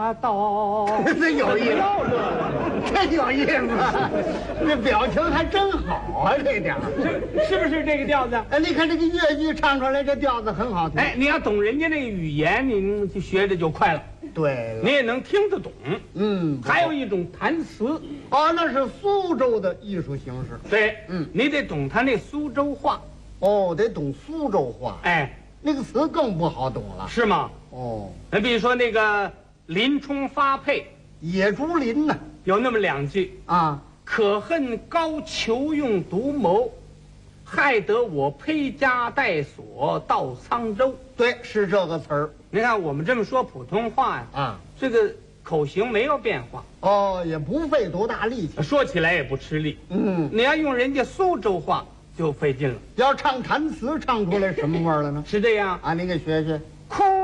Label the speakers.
Speaker 1: 大道。
Speaker 2: 这有意思，
Speaker 1: 要乐了，
Speaker 2: 真有意思，这表情还真好啊，这点儿。
Speaker 1: 是不是这个调子？
Speaker 2: 哎，你看这个粤剧唱出来，这调子很好听。
Speaker 1: 哎，你要懂人家那个语言，你就学的就快了，
Speaker 2: 对了，
Speaker 1: 你也能听得懂。
Speaker 2: 嗯，
Speaker 1: 还有一种弹词，
Speaker 2: 哦，那是苏州的艺术形式。
Speaker 1: 对，你得懂他那苏州话。
Speaker 2: 哦，得懂苏州话。
Speaker 1: 哎，
Speaker 2: 那个词更不好懂了。
Speaker 1: 是吗？
Speaker 2: 哦，
Speaker 1: 那比如说那个林冲发配，
Speaker 2: 野猪林呢？
Speaker 1: 有那么两句：
Speaker 2: 啊，
Speaker 1: 可恨高俅用独谋，害得我披枷带锁到沧州。
Speaker 2: 对，是这个词儿。
Speaker 1: 你看我们这么说普通话呀，
Speaker 2: 啊，
Speaker 1: 这个口型没有变化，
Speaker 2: 哦，也不费多大力气。
Speaker 1: 说起来也不吃力。
Speaker 2: 嗯，
Speaker 1: 你要用人家苏州话就费劲了。
Speaker 2: 要唱弹词，唱出来什么味儿了呢？
Speaker 1: 是这样，
Speaker 2: 啊，您给学学。
Speaker 1: 哭